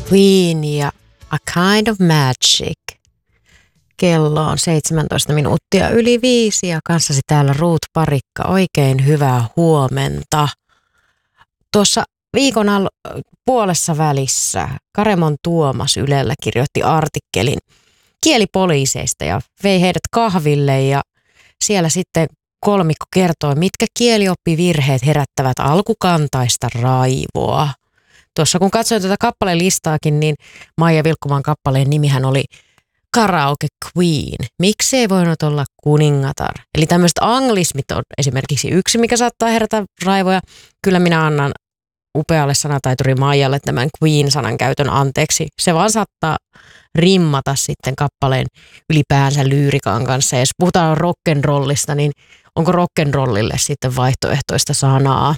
Queen ja A Kind of Magic. Kello on 17 minuuttia yli 5 ja kanssasi täällä Ruut Parikka. Oikein hyvää huomenta. Tuossa viikon puolessa välissä Karemon Tuomas Ylellä kirjoitti artikkelin kielipoliiseista ja vei heidät kahville ja siellä sitten kolmikko kertoi, mitkä kielioppivirheet herättävät alkukantaista raivoa. Tuossa kun katsoin tätä kappaleen listaakin, niin Maija Vilkkumaan kappaleen nimihän oli Karaoke Queen. Miksi ei voinut olla kuningatar? Eli tämmöiset anglismit on esimerkiksi yksi, mikä saattaa herätä raivoja. Kyllä minä annan upealle sanataituri Maijalle tämän Queen-sanan käytön anteeksi. Se vaan saattaa rimmata sitten kappaleen ylipäänsä lyyrikan kanssa. Ja jos puhutaan rock'n'rollista, niin onko rock'n'rollille sitten vaihtoehtoista sanaa?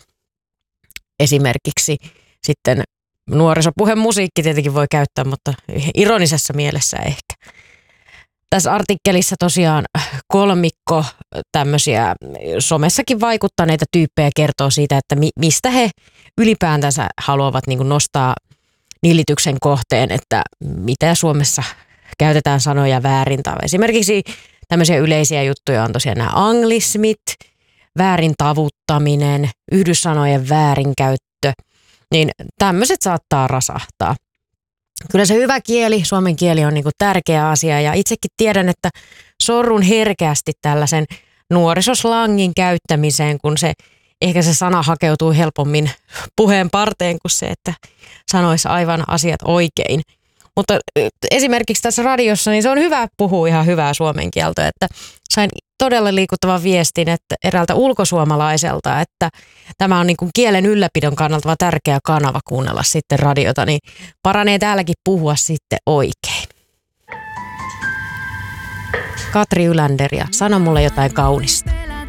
Esimerkiksi sitten nuorisopuhemusiikki tietenkin voi käyttää, mutta ironisessa mielessä ehkä. Tässä artikkelissa tosiaan kolmikko tämmöisiä somessakin vaikuttaneita tyyppejä kertoo siitä, että mistä he ylipäätänsä haluavat niin kuin nostaa nillityksen kohteen, että mitä Suomessa käytetään sanoja väärin. Tai esimerkiksi tämmöisiä yleisiä juttuja on tosiaan nämä anglismit, väärin tavuttaminen, yhdyssanojen väärinkäyttö. Niin tämmöiset saattaa rasahtaa. Kyllä se hyvä kieli, suomen kieli on niinku tärkeä asia ja itsekin tiedän, että sorrun herkästi tällaisen nuorisoslangin käyttämiseen, kun ehkä se sana hakeutuu helpommin puheen parteen kuin se, että sanoisi aivan asiat oikein. Mutta esimerkiksi tässä radiossa niin se on hyvä puhua ihan hyvää suomen kieltä, että sain todella liikuttavan viestin että eräältä ulkosuomalaiselta, että tämä on niin kuin kielen ylläpidon kannalta tärkeä kanava kuunnella sitten radiota, niin paranee täälläkin puhua sitten oikein. Katri Yländer ja sano mulle jotain kaunista.